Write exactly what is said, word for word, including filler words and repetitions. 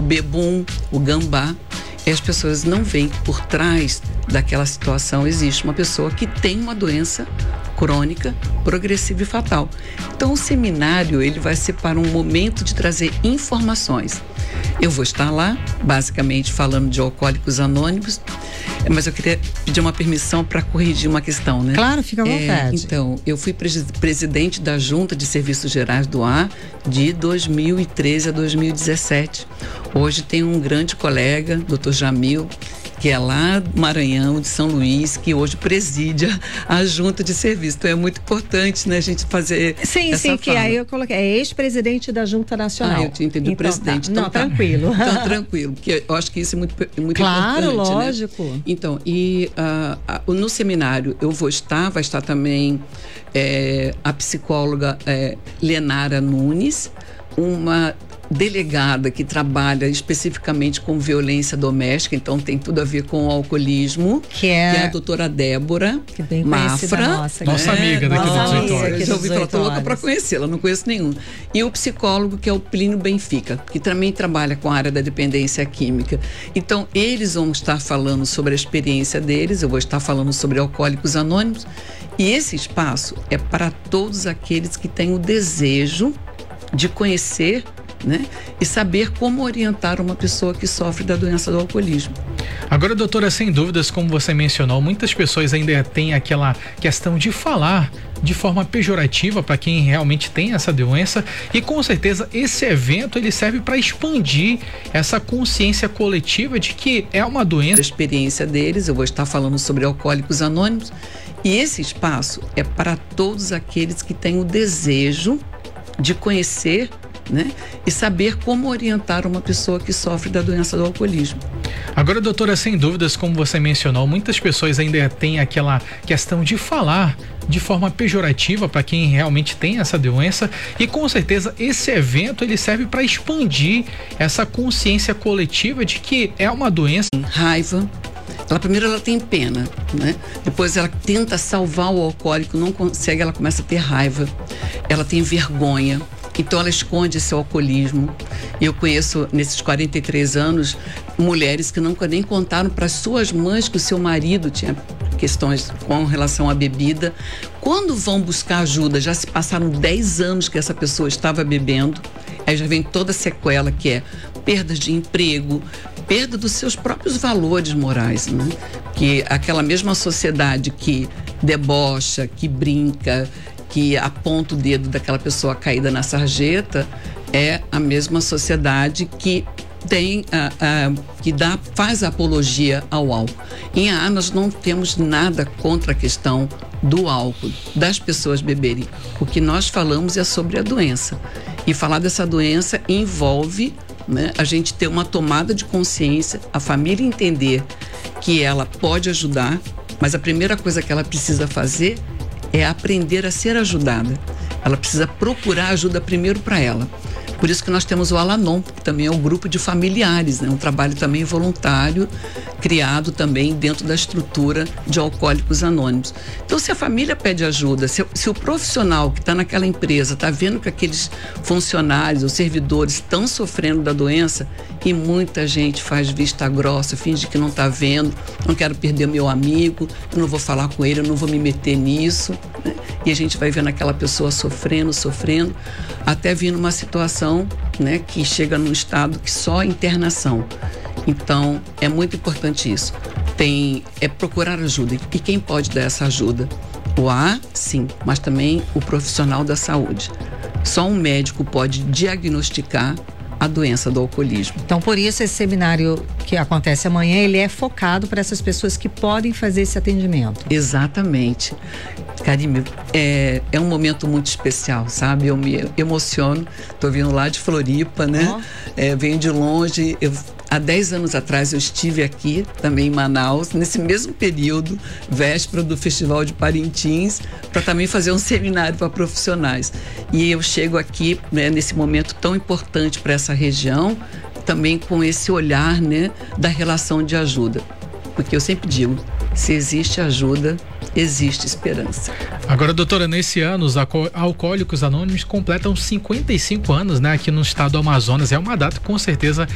bebum, o gambá. E as pessoas não veem que por trás daquela situação existe uma pessoa que tem uma doença crônica, progressiva e fatal. Então o seminário ele vai ser para um momento de trazer informações. Eu vou estar lá, basicamente falando de Alcoólicos Anônimos, mas eu queria pedir uma permissão para corrigir uma questão, né? Claro, fica à vontade. É, então, eu fui pres- presidente da Junta de Serviços Gerais do A de dois mil e treze a dois mil e dezessete. Hoje tem um grande colega, doutor Jamil, que é lá do Maranhão, de São Luís, que hoje preside a Junta de Serviço. Então é muito importante, né, a gente fazer Sim, essa sim, que fala. aí eu coloquei, é ex-presidente da Junta Nacional. Ah, eu tinha entendido então, presidente. Tá. Então, Não, tá. tranquilo. Então, tranquilo, porque eu acho que isso é muito, muito claro, importante, lógico. Né? Então, e uh, uh, no seminário eu vou estar, vai estar também é, a psicóloga é, Lenara Nunes, uma delegada que trabalha especificamente com violência doméstica, então tem tudo a ver com o alcoolismo, que é, que é a doutora Débora que bem Mafra, nossa, nossa né? amiga daqui nossa do dezoito horas. Eu já ouvi falar, tô louca para conhecê-la, não conheço nenhum. E o psicólogo, que é o Plínio Benfica, que também trabalha com a área da dependência química. Então, eles vão estar falando sobre a experiência deles, eu vou estar falando sobre Alcoólicos Anônimos, e esse espaço é para todos aqueles que têm o desejo de conhecer, né, e saber como orientar uma pessoa que sofre da doença do alcoolismo. Agora, doutora, sem dúvidas, como você mencionou, muitas pessoas ainda têm aquela questão de falar de forma pejorativa para quem realmente tem essa doença, e com certeza esse evento ele serve para expandir essa consciência coletiva de que é uma doença. A experiência deles, eu vou estar falando sobre Alcoólicos Anônimos, e esse espaço é para todos aqueles que têm o desejo de conhecer, né, e saber como orientar uma pessoa que sofre da doença do alcoolismo. Agora, doutora, sem dúvidas, como você mencionou, muitas pessoas ainda têm aquela questão de falar de forma pejorativa para quem realmente tem essa doença, e com certeza esse evento ele serve para expandir essa consciência coletiva de que é uma doença. Raiva. Ela primeiro ela tem pena, né? Depois ela tenta salvar o alcoólico, não consegue, ela começa a ter raiva. Ela tem vergonha. Então ela esconde esse alcoolismo. E eu conheço, nesses quarenta e três anos, mulheres que nunca nem contaram para suas mães que o seu marido tinha questões com relação à bebida. Quando vão buscar ajuda, já se passaram dez anos que essa pessoa estava bebendo, aí já vem toda a sequela, que é perdas de emprego, perda dos seus próprios valores morais, né? Que aquela mesma sociedade que debocha, que brinca, que aponta o dedo daquela pessoa caída na sarjeta, é a mesma sociedade que tem a, a, que dá, faz a apologia ao álcool. Em A A nós não temos nada contra a questão do álcool, das pessoas beberem. O que nós falamos é sobre a doença. E falar dessa doença envolve, né, a gente ter uma tomada de consciência, a família entender que ela pode ajudar, mas a primeira coisa que ela precisa fazer é aprender a ser ajudada. Ela precisa procurar ajuda primeiro para ela. Por isso que nós temos o Alanon, que também é um grupo de familiares, né? Um trabalho também voluntário, criado também dentro da estrutura de Alcoólicos Anônimos. Então, se a família pede ajuda, se, se o profissional que está naquela empresa está vendo que aqueles funcionários ou servidores estão sofrendo da doença, e muita gente faz vista grossa, finge que não está vendo, não quero perder meu amigo, eu não vou falar com ele, eu não vou me meter nisso, né? E a gente vai vendo aquela pessoa sofrendo, sofrendo, até vir numa situação, né, que chega num estado que só internação. Então, é muito importante isso. Tem, é procurar ajuda. E quem pode dar essa ajuda? O A A, sim, mas também o profissional da saúde. Só um médico pode diagnosticar a doença do alcoolismo. Então, por isso, esse seminário que acontece amanhã, ele é focado para essas pessoas que podem fazer esse atendimento. Exatamente. Karime, é, é um momento muito especial, sabe? Eu me emociono. Estou vindo lá de Floripa, né? Oh. É, venho de longe. Eu, há dez anos atrás eu estive aqui, também em Manaus, nesse mesmo período, véspera do Festival de Parintins, para também fazer um seminário para profissionais. E eu chego aqui, né, nesse momento tão importante para essa região, também com esse olhar, né, da relação de ajuda. Porque eu sempre digo, se existe ajuda, existe esperança. Agora, doutora, nesse ano, os Alcoólicos Anônimos completam cinquenta e cinco anos, né, aqui no estado do Amazonas. É uma data que com certeza